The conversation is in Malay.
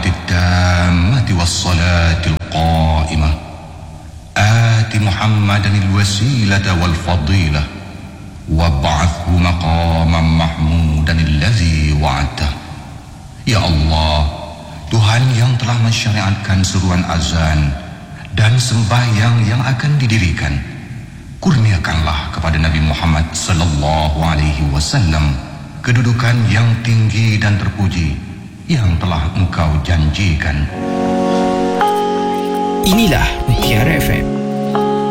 التامة والصلاة القائمة آت محمدا الوسيلة والفضيلة وابعثه مقاما محمودا الذي وعدته. Ya Allah, Tuhan yang telah mensyariatkan seruan azan dan sembahyang yang akan didirikan, kurniakanlah kepada Nabi Muhammad sallallahu alaihi wasallam kedudukan yang tinggi dan terpuji yang telah Engkau janjikan. Inilah Mutiara FM.